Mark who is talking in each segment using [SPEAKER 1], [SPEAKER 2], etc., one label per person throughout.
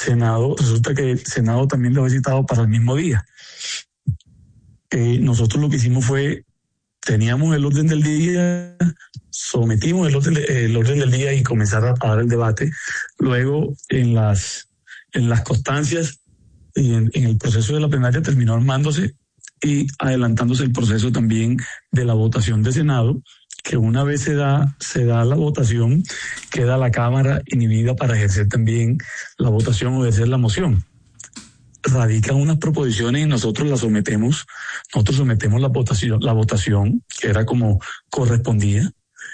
[SPEAKER 1] Senado, resulta que el Senado también lo había citado para el mismo día. Nosotros lo que hicimos fue, teníamos el orden del día, sometimos el orden del día y comenzar a dar el debate. Luego, en las constancias y en el proceso de la plenaria terminó armándose y adelantándose el proceso también de la votación de Senado, que una vez se da la votación, queda la Cámara inhibida para ejercer también la votación o ejercer la moción. Radican unas proposiciones y nosotros sometemos la votación, que era como correspondía.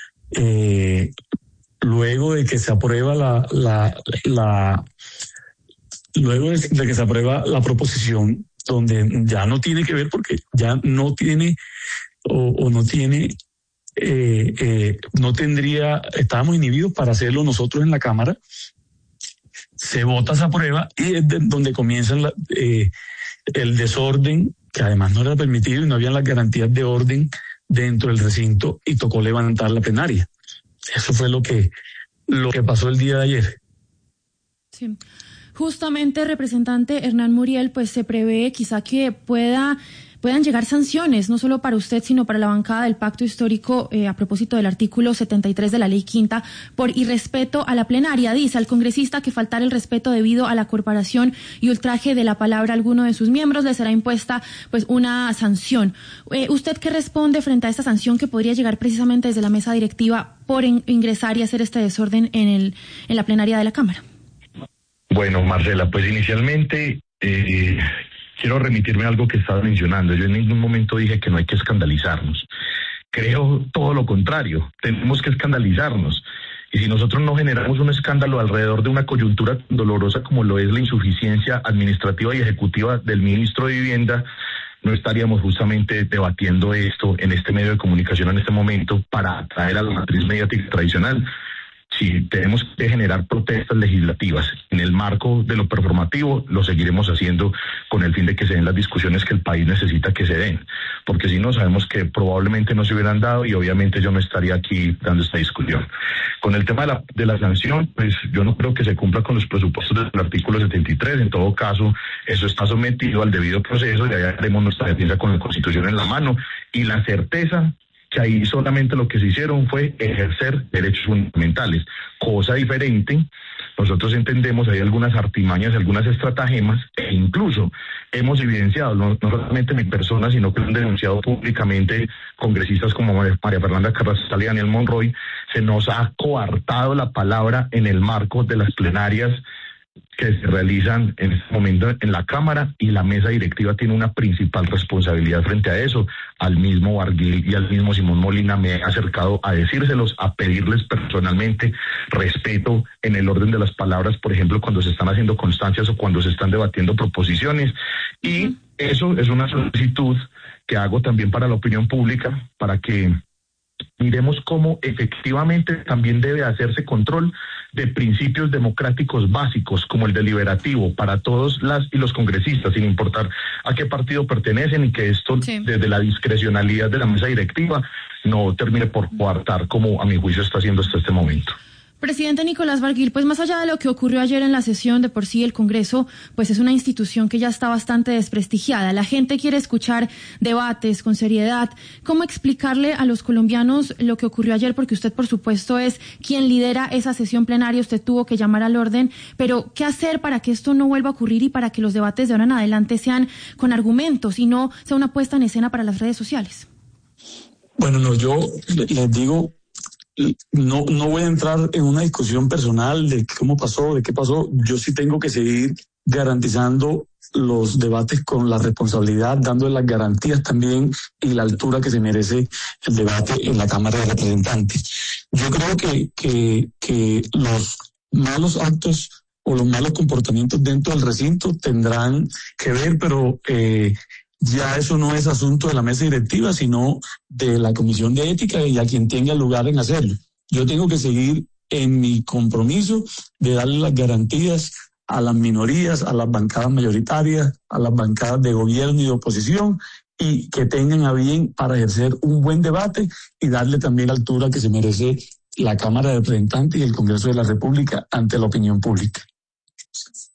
[SPEAKER 1] Luego de que se aprueba luego de que se aprueba la proposición, donde ya no tiene que ver porque ya no tiene no tendría, estábamos inhibidos para hacerlo nosotros en la Cámara. Se vota, se aprueba y es donde comienza el desorden, que además no era permitido y no habían las garantías de orden dentro del recinto y tocó levantar la plenaria. Eso fue lo que pasó el día de ayer.
[SPEAKER 2] Sí. Justamente, representante Hernán Muriel, pues se prevé quizá que puedan llegar sanciones, no solo para usted, sino para la bancada del Pacto Histórico, a propósito del artículo 73 de la Ley Quinta, por irrespeto a la plenaria. Dice al congresista que faltar el respeto debido a la corporación y ultraje de la palabra a alguno de sus miembros le será impuesta pues una sanción. ¿Usted qué responde frente a esta sanción que podría llegar precisamente desde la mesa directiva por ingresar y hacer este desorden en la plenaria de la Cámara?
[SPEAKER 3] Bueno, Marcela, pues inicialmente quiero remitirme a algo que estaba mencionando. Yo en ningún momento dije que no hay que escandalizarnos. Creo todo lo contrario, tenemos que escandalizarnos. Y si nosotros no generamos un escándalo alrededor de una coyuntura tan dolorosa como lo es la insuficiencia administrativa y ejecutiva del ministro de Vivienda, no estaríamos justamente debatiendo esto en este medio de comunicación en este momento para atraer a la matriz mediática tradicional. Si tenemos que generar protestas legislativas en el marco de lo performativo, lo seguiremos haciendo con el fin de que se den las discusiones que el país necesita que se den, porque si no, sabemos que probablemente no se hubieran dado y obviamente yo no estaría aquí dando esta discusión. Con el tema de la sanción, pues yo no creo que se cumpla con los presupuestos del artículo 73, en todo caso, eso está sometido al debido proceso y allá haremos nuestra defensa con la Constitución en la mano y la certeza que ahí solamente lo que se hicieron fue ejercer derechos fundamentales, cosa diferente. Nosotros entendemos, hay algunas artimañas, algunas estratagemas, e incluso hemos evidenciado, no solamente mi persona, sino que han denunciado públicamente congresistas como María Fernanda Carrascal y Daniel Monroy, se nos ha coartado la palabra en el marco de las plenarias que se realizan en este momento en la Cámara, y la mesa directiva tiene una principal responsabilidad frente a eso. Al mismo Barguil y al mismo Simón Molina me he acercado a decírselos, a pedirles personalmente respeto en el orden de las palabras, por ejemplo, cuando se están haciendo constancias o cuando se están debatiendo proposiciones, y eso es una solicitud que hago también para la opinión pública, para que miremos cómo efectivamente también debe hacerse control de principios democráticos básicos como el deliberativo para todos las y los congresistas, sin importar a qué partido pertenecen, y que esto desde la discrecionalidad de la mesa directiva no termine por coartar como a mi juicio está haciendo hasta este momento.
[SPEAKER 2] Presidente Nicolás Barguil, pues más allá de lo que ocurrió ayer en la sesión, de por sí el Congreso pues es una institución que ya está bastante desprestigiada. La gente quiere escuchar debates con seriedad. ¿Cómo explicarle a los colombianos lo que ocurrió ayer? Porque usted, por supuesto, es quien lidera esa sesión plenaria, usted tuvo que llamar al orden, pero ¿qué hacer para que esto no vuelva a ocurrir y para que los debates de ahora en adelante sean con argumentos y no sea una puesta en escena para las redes sociales?
[SPEAKER 1] Bueno, no, yo les digo, no voy a entrar en una discusión personal de cómo pasó, de qué pasó. Yo sí tengo que seguir garantizando los debates con la responsabilidad, dándole las garantías también y la altura que se merece el debate en la Cámara de Representantes. Yo creo que los malos actos o los malos comportamientos dentro del recinto tendrán que ver, pero ya eso no es asunto de la mesa directiva, sino de la Comisión de Ética y a quien tenga lugar en hacerlo. Yo tengo que seguir en mi compromiso de darle las garantías a las minorías, a las bancadas mayoritarias, a las bancadas de gobierno y de oposición, y que tengan a bien para ejercer un buen debate y darle también la altura que se merece la Cámara de Representantes y el Congreso de la República ante la opinión pública.